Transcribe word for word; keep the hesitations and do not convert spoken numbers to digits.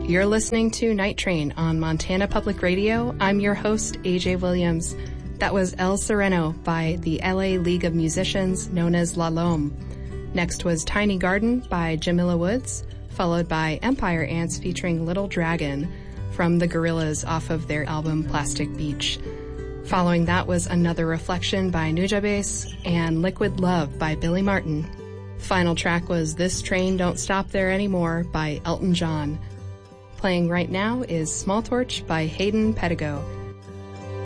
You're listening to Night Train on Montana Public Radio. I'm your host, A J Williams. That was El Sereno by the L A League of Musicians, known as La Lome. Next was Tiny Garden by Jamila Woods, followed by Empire Ants featuring Little Dragon from the Gorillaz off of their album Plastic Beach. Following that was Another Reflection by Nujabes and Liquid Love by Billy Martin. Final track was This Train Don't Stop There Anymore by Elton John. Playing right now is Small Torch by Hayden Pedigo.